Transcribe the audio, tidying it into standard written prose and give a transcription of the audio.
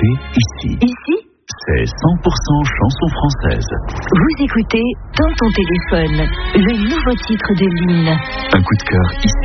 écoutez ici. Ici, c'est 100% chanson française. vous écoutez Dans ton téléphone, le nouveau titre de Lynn. Un coup de cœur ici.